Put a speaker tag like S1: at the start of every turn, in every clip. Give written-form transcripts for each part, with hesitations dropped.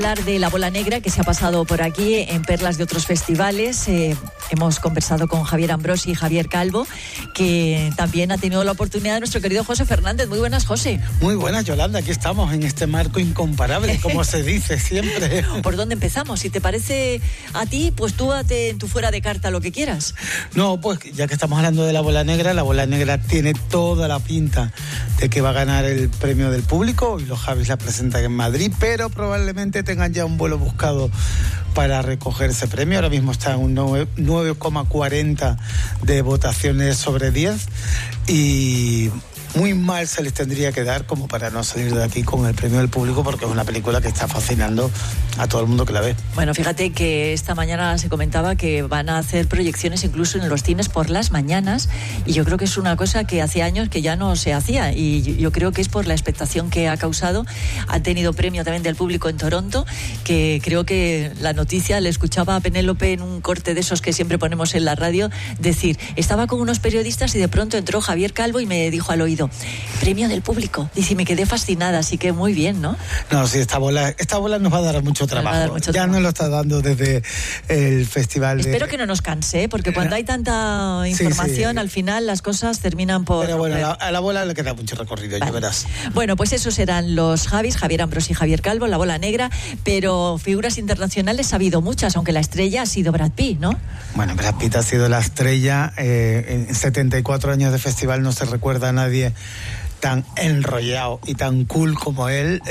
S1: Hablar de La Bola Negra, que se ha pasado por aquí en perlas de otros festivales. Hemos conversado con Javier Ambrosi y Javier Calvo, que también ha tenido la oportunidad de nuestro querido José Fernández. Muy buenas, José.
S2: Muy buenas, Yolanda. Aquí estamos en este marco incomparable, como se dice siempre.
S1: ¿Por dónde empezamos? Si te parece a ti, pues tú date en tu fuera de carta lo que quieras.
S2: No, pues ya que estamos hablando de La Bola Negra tiene toda la pinta de que va a ganar el premio del público, y los Javis la presentan en Madrid, pero probablemente tengan ya un vuelo buscado para recoger ese premio. Ahora mismo está en un 9,40 de votaciones sobre 10 y muy mal se les tendría que dar como para no salir de aquí con el premio del público, porque es una película que está fascinando a todo el mundo que la ve.
S1: Bueno, fíjate que esta mañana se comentaba que van a hacer proyecciones incluso en los cines por las mañanas, y yo creo que es una cosa que hace años que ya no se hacía, y yo creo que es por la expectación que ha causado. Ha tenido premio también del público en Toronto, que creo que la noticia, le escuchaba a Penélope en un corte de esos que siempre ponemos en la radio, decir, estaba con unos periodistas y de pronto entró Javier Calvo y me dijo al oído, premio del público. Dice, me quedé fascinada, así que muy bien, ¿no?
S2: No, sí, esta bola nos va a dar mucho trabajo. Ya nos lo está dando desde el festival.
S1: Espero que no nos canse, porque cuando hay tanta información, al final las cosas terminan por...
S2: Pero bueno, a la bola le queda mucho recorrido, ya verás.
S1: Bueno, pues esos eran los Javis, Javier Ambrosi y Javier Calvo, La Bola Negra, pero figuras internacionales ha habido muchas, aunque la estrella ha sido Brad Pitt, ¿no?
S2: Bueno, Brad Pitt ha sido la estrella. En 74 años de festival no se recuerda a nadie tan enrollado y tan cool como él.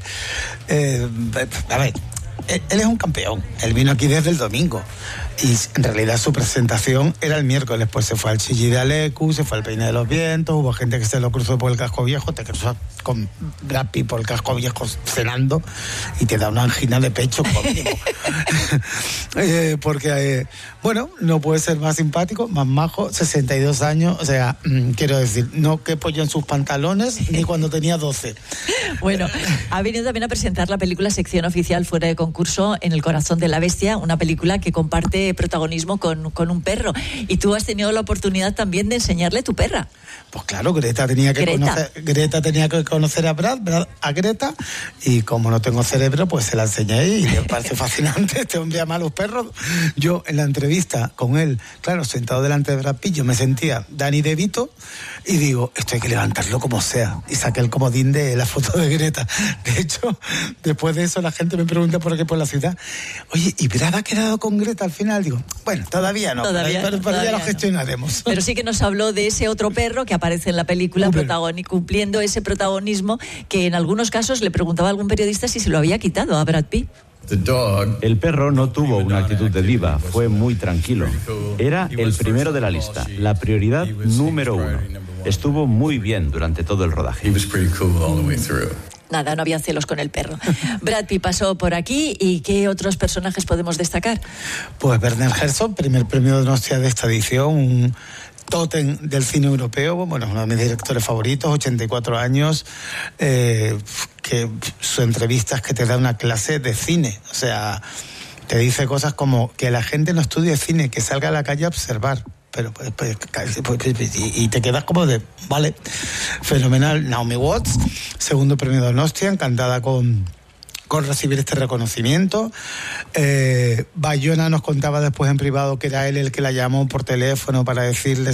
S2: A ver, él es un campeón. Él vino aquí desde el domingo y en realidad su presentación era el miércoles. Pues se fue al Chilli de Alecu, se fue al Peine de los Vientos, hubo gente que se lo cruzó por el Casco Viejo, te cruzas con Brad Pitt por el Casco Viejo cenando y te da una angina de pecho conmigo. Porque, bueno, no puede ser más simpático, más majo, 62 años, o sea, quiero decir, no quepo yo en sus pantalones ni cuando tenía 12.
S1: Bueno, ha venido también a presentar la película sección oficial fuera de concurso, En el corazón de la bestia, una película que comparte protagonismo con un perro, y tú has tenido la oportunidad también de enseñarle tu perra.
S2: Pues claro, Greta tenía que conocer a Brad a Greta, y como no tengo cerebro, pues se la enseñé y me parece fascinante. Este hombre ama a los perros. Yo en la entrevista con él, claro, sentado delante de Brad Pitt, yo me sentía Danny DeVito y digo, esto hay que levantarlo como sea, y saqué el comodín de la foto de Greta. De hecho, después de eso la gente me pregunta por qué por la ciudad, oye, ¿y Brad ha quedado con Greta al final? Digo, bueno, todavía no, pero ya lo gestionaremos.
S1: Pero sí que nos habló de ese otro perro que aparece en la película, cumpliendo ese protagonismo que en algunos casos le preguntaba a algún periodista si se lo había quitado a Brad Pitt.
S3: El perro no tuvo una actitud de diva, fue muy tranquilo. Era el primero de la lista, la prioridad número 1. Estuvo muy bien durante todo el rodaje.
S1: Nada, no había celos con el perro. Brad Pitt pasó por aquí, ¿y qué otros personajes podemos destacar?
S2: Pues Werner Herzog, primer premio de Nostia de esta edición, un tótem del cine europeo, bueno, uno de mis directores favoritos, 84 años, que su entrevista es que te da una clase de cine, o sea, te dice cosas como que la gente no estudie cine, que salga a la calle a observar. Pero y te quedas como de, vale, fenomenal. Naomi Watts, segundo premio de Donostia, encantada con recibir este reconocimiento. Bayona nos contaba después en privado que era él el que la llamó por teléfono para decirle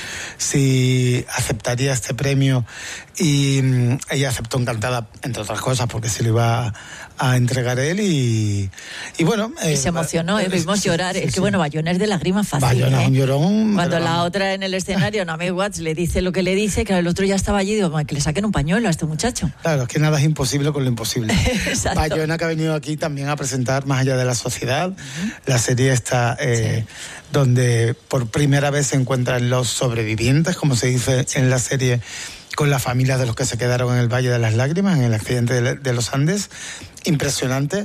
S2: si aceptaría este premio, y ella aceptó encantada, entre otras cosas porque se lo iba a entregar él, y bueno,
S1: y se emocionó, vimos llorar. Es que bueno, Bayona es de lágrimas fácil.
S2: Bayona un llorón.
S1: Cuando la otra en el escenario, Naomi Watts, le dice lo que le dice, que el otro ya estaba allí, digo, que le saquen un pañuelo a este muchacho.
S2: Claro, es que nada es imposible con lo imposible.
S1: Exacto.
S2: Bayona, que ha venido aquí también a presentar Más allá de la sociedad, la serie está donde por primera vez se encuentran los sobrevivientes, como se dice en la serie, con las familias de los que se quedaron en el Valle de las Lágrimas, en el accidente de los Andes. Impresionante.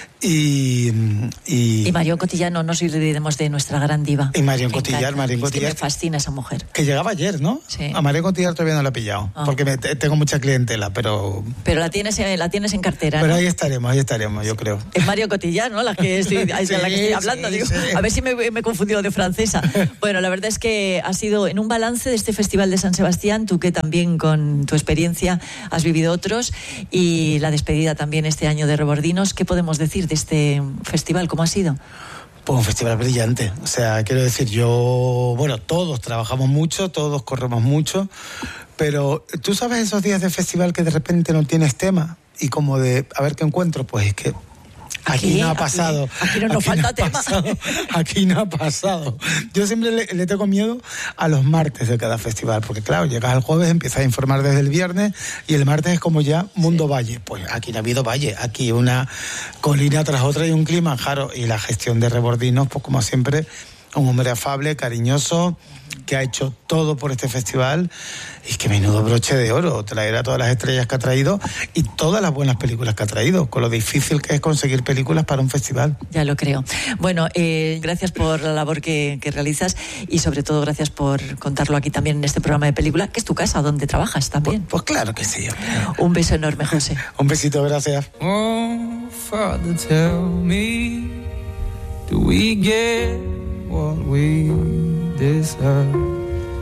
S2: Y
S1: Marion Cotillard, no nos olvidemos de nuestra gran diva.
S2: Y Marion Cotillard.
S1: Es que me fascina esa mujer.
S2: Que llegaba ayer, ¿no?
S1: Sí.
S2: A Marion Cotillard todavía no la he pillado, porque tengo mucha clientela, pero
S1: la tienes en cartera,
S2: pero
S1: ¿no?
S2: ahí estaremos, yo creo.
S1: Es Marion Cotillard, ¿no? La que estoy hablando, digo. Sí. A ver si me he confundido de francesa. Bueno, la verdad es que ha sido en un balance de este Festival de San Sebastián, tú que también con tu experiencia has vivido otros, y la despedida también este año año de Rebordinos. ¿Qué podemos decir de este festival? ¿Cómo ha sido?
S2: Pues un festival brillante. O sea, quiero decir, todos trabajamos mucho, todos corremos mucho, pero tú sabes esos días de festival que de repente no tienes tema y como de, a ver qué encuentro, pues es que aquí no ha pasado.
S1: Aquí no nos falta tema.
S2: Aquí no ha pasado. Yo siempre le tengo miedo a los martes de cada festival, porque claro, llegas al jueves, empiezas a informar desde el viernes y el martes es como ya mundo valle. Pues aquí no ha habido valle, aquí una colina tras otra y un clima jaro. Y la gestión de Rebordinos, pues como siempre, un hombre afable, cariñoso, que ha hecho todo por este festival, y que menudo broche de oro, traer a todas las estrellas que ha traído y todas las buenas películas que ha traído, con lo difícil que es conseguir películas para un festival.
S1: Ya lo creo. Bueno, gracias por la labor que realizas y sobre todo gracias por contarlo aquí también en este programa de película, que es tu casa, donde trabajas también.
S2: Pues claro que sí.
S1: Un beso enorme, José.
S2: Un besito, gracias.
S4: Oh, Father, tell me, do we get what we deserve?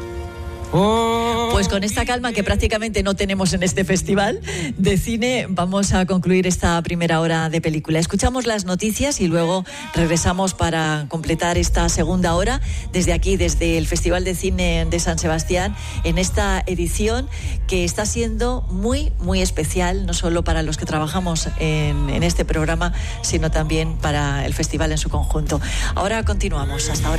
S1: Pues con esta calma que prácticamente no tenemos en este festival de cine, vamos a concluir esta primera hora de película. Escuchamos las noticias y luego regresamos para completar esta segunda hora desde aquí, desde el Festival de Cine de San Sebastián, en esta edición que está siendo muy, muy especial, no solo para los que trabajamos en este programa, sino también para el festival en su conjunto. Ahora continuamos. Hasta ahora.